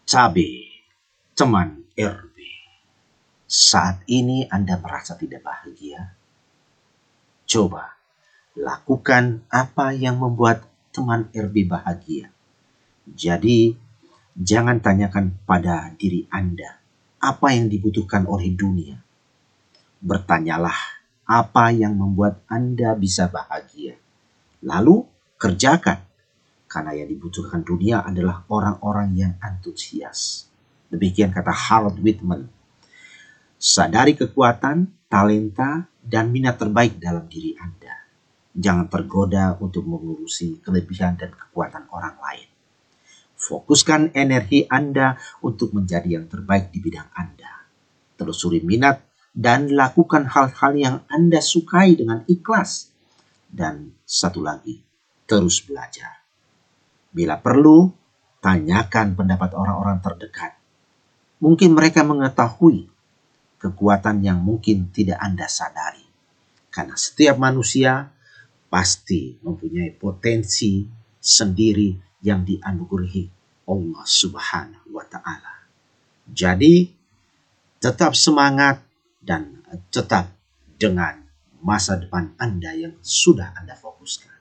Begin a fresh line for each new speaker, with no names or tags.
Cabe, teman RB. Saat ini Anda merasa tidak bahagia? Coba lakukan apa yang membuat teman RB bahagia. Jadi, jangan tanyakan pada diri Anda apa yang dibutuhkan oleh dunia. Bertanyalah apa yang membuat Anda bisa bahagia. Lalu kerjakan. Karena yang dibutuhkan dunia adalah orang-orang yang antusias. Demikian kata Harold Whitman. Sadari kekuatan, talenta, dan minat terbaik dalam diri Anda. Jangan tergoda untuk mengurusi kelebihan dan kekuatan orang lain. Fokuskan energi Anda untuk menjadi yang terbaik di bidang Anda. Telusuri minat dan lakukan hal-hal yang Anda sukai dengan ikhlas. Dan satu lagi, terus belajar. Bila perlu, tanyakan pendapat orang-orang terdekat. Mungkin mereka mengetahui kekuatan yang mungkin tidak Anda sadari. Karena setiap manusia pasti mempunyai potensi sendiri yang dianugerahi Allah Subhanahu wa Ta'ala. Jadi, tetap semangat dan tetap dengan masa depan Anda yang sudah Anda fokuskan.